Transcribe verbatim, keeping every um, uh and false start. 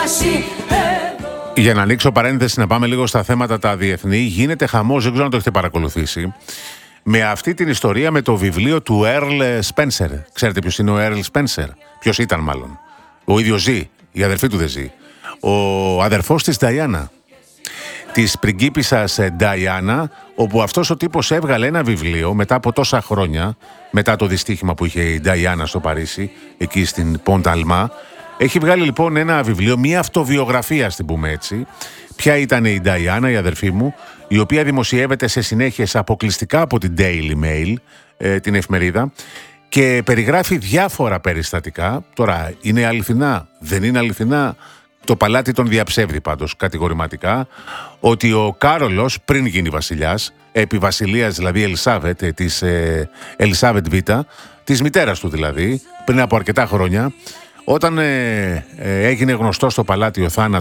Για να ανοίξω παρένθεση, να πάμε λίγο στα θέματα τα διεθνή. Γίνεται χαμός, δεν ξέρω αν το έχετε παρακολουθήσει, με αυτή την ιστορία με το βιβλίο του Earl Spencer. Ξέρετε ποιος είναι ο Earl Spencer? Ποιος ήταν μάλλον? Ο ίδιος ζει, η αδερφή του δεν ζει. Ο αδερφός της Diana, της πριγκίπισσας Diana, όπου αυτός ο τύπος έβγαλε ένα βιβλίο μετά από τόσα χρόνια, μετά το δυστύχημα που είχε η Diana στο Παρίσι, εκεί στην Pont Alma. Έχει βγάλει λοιπόν ένα βιβλίο, μια αυτοβιογραφία, ας την πούμε έτσι. Ποια ήταν η Diana, η αδερφή μου, η οποία δημοσιεύεται σε συνέχειες αποκλειστικά από την Daily Mail, ε, την εφημερίδα, και περιγράφει διάφορα περιστατικά. Τώρα, είναι αληθινά, δεν είναι αληθινά? Το παλάτι τον διαψεύδει πάντως κατηγορηματικά, ότι ο Κάρολος, πριν γίνει βασιλιάς, επί βασιλείας δηλαδή Ελισάβετ, της ε, Ελισάβετ Β, της μητέρας του δηλαδή, πριν από αρκετά χρόνια, όταν ε, ε, έγινε γνωστό στο παλάτι ο θάνατος